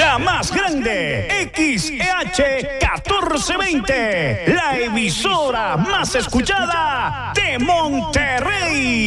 la más grande, XEH 1420, la emisora más escuchada de Monterrey.